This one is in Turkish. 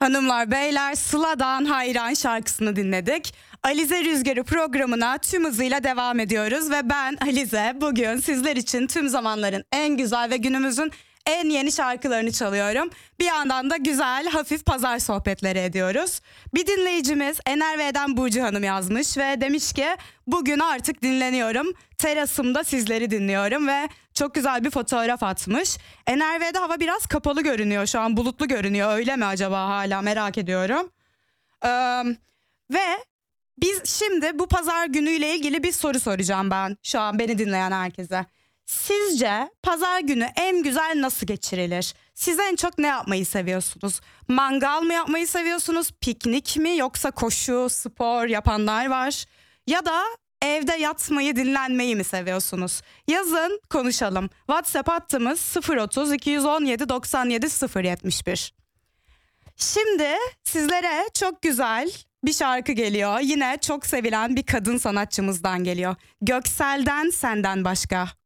Hanımlar beyler, Sıla'dan Hayran şarkısını dinledik. Alize Rüzgarı programına tüm hızıyla devam ediyoruz ve ben Alize bugün sizler için tüm zamanların en güzel ve günümüzün en yeni şarkılarını çalıyorum. Bir yandan da güzel hafif pazar sohbetleri ediyoruz. Bir dinleyicimiz NRV'den Burcu Hanım yazmış ve demiş ki bugün artık dinleniyorum. Terasımda sizleri dinliyorum ve çok güzel bir fotoğraf atmış. NRV'de hava biraz kapalı görünüyor, şu an bulutlu görünüyor, öyle mi acaba, hala merak ediyorum. Ve biz şimdi bu pazar günüyle ilgili bir soru soracağım ben şu an beni dinleyen herkese. Sizce pazar günü en güzel nasıl geçirilir? Siz en çok ne yapmayı seviyorsunuz? Mangal mı yapmayı seviyorsunuz? Piknik mi, yoksa koşu, spor yapanlar var? Ya da evde yatmayı, dinlenmeyi mi seviyorsunuz? Yazın, konuşalım. WhatsApp hattımız 030 217 97 071. Şimdi sizlere çok güzel bir şarkı geliyor. Yine çok sevilen bir kadın sanatçımızdan geliyor. Göksel'den Senden Başka.